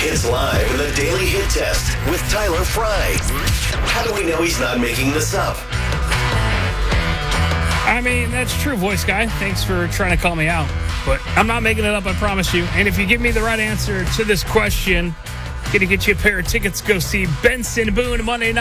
It's live in the Daily Hit Test with Tyler Fry. How do we know he's not making this up? I mean, that's true, voice guy. Thanks for trying to call me out. But I'm not making it up, I promise you. And if you give me the right answer to this question, going to get you a pair of tickets to go see Benson Boone Monday night.